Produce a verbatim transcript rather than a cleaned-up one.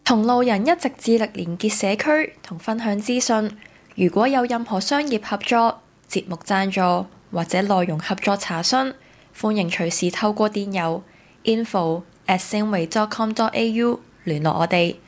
同路人一直致力連結社區同分享資訊。如果有任何商業合作、節目贊助或者內容合作查詢，歡迎隨時透過電郵 info at 星維 dot com dot a u 聯絡我哋。